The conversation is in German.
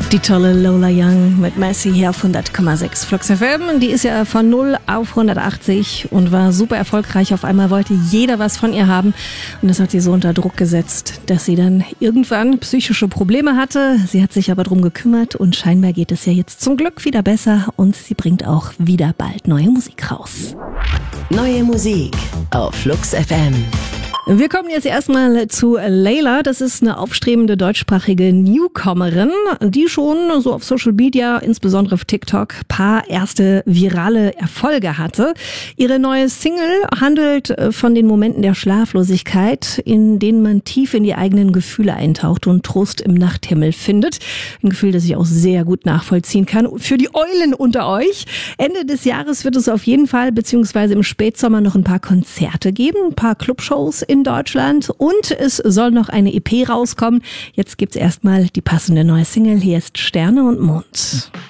Die tolle Lola Young mit Messi hier auf 100,6 Flux FM. Die ist ja von 0 auf 180 und war super erfolgreich. Auf einmal wollte jeder was von ihr haben. Und das hat sie so unter Druck gesetzt, dass sie dann irgendwann psychische Probleme hatte. Sie hat sich aber drum gekümmert und scheinbar geht es ja jetzt zum Glück wieder besser. Und sie bringt auch wieder bald neue Musik raus. Neue Musik auf Flux FM. Wir kommen jetzt erstmal zu Layla. Das ist eine aufstrebende deutschsprachige Newcomerin, die schon so auf Social Media, insbesondere auf TikTok, paar erste virale Erfolge hatte. Ihre neue Single handelt von den Momenten der Schlaflosigkeit, in denen man tief in die eigenen Gefühle eintaucht und Trost im Nachthimmel findet. Ein Gefühl, das ich auch sehr gut nachvollziehen kann. Für die Eulen unter euch. Ende des Jahres wird es auf jeden Fall, beziehungsweise im Spätsommer noch ein paar Konzerte geben, ein paar Clubshows in Deutschland und es soll noch eine EP rauskommen. Jetzt gibt's erstmal die passende neue Single. Hier ist Sterne und Mond.